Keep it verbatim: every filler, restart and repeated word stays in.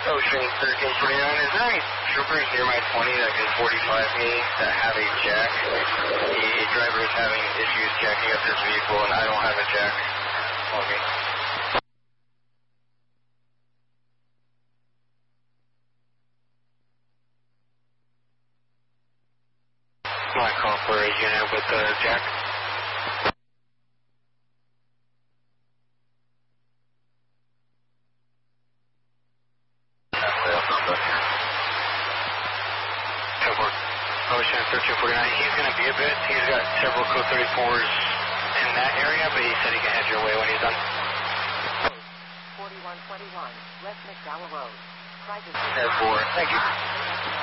Ocean thirteen forty-nine, is there any troopers near my twenty that can forty-five me that have a jack? The driver is having issues jacking up his vehicle and I don't have a jack on me. My call for a unit with a jack. Ocean thirteen forty-nine, he's going to be a bit. He's got several code thirty-fours in that area, but he said he can head your way when he's done. forty-one twenty-one, West McDowell Road. Air four, thank you.